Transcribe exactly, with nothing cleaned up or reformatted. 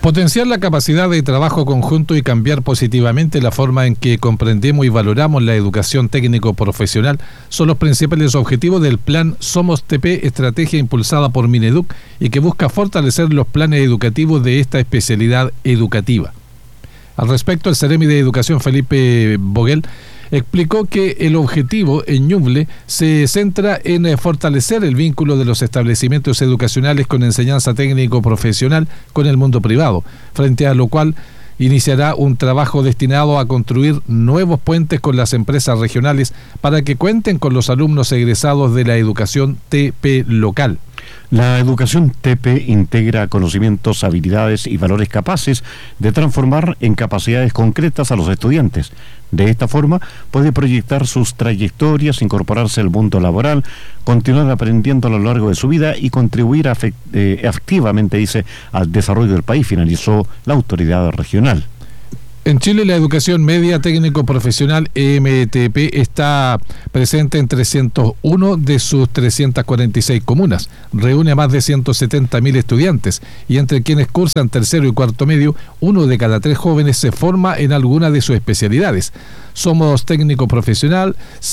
Potenciar la capacidad de trabajo conjunto y cambiar positivamente la forma en que comprendemos y valoramos la educación técnico-profesional son los principales objetivos del Plan Somos T P, estrategia impulsada por Mineduc y que busca fortalecer los planes educativos de esta especialidad educativa. Al respecto, el Seremi de Educación, Felipe Boguel, explicó que el objetivo en Ñuble se centra en fortalecer el vínculo de los establecimientos educacionales con enseñanza técnico-profesional con el mundo privado, frente a lo cual iniciará un trabajo destinado a construir nuevos puentes con las empresas regionales para que cuenten con los alumnos egresados de la educación T P local. La educación T P integra conocimientos, habilidades y valores capaces de transformar en capacidades concretas a los estudiantes. De esta forma, puede proyectar sus trayectorias, incorporarse al mundo laboral, continuar aprendiendo a lo largo de su vida y contribuir afect- eh, activamente, dice, al desarrollo del país, finalizó la autoridad regional. En Chile, la educación media técnico-profesional E M T P está presente en trescientos uno de sus trescientas cuarenta y seis comunas, reúne a más de ciento setenta mil estudiantes y entre quienes cursan tercero y cuarto medio, uno de cada tres jóvenes se forma en alguna de sus especialidades. Somos técnico-profesional,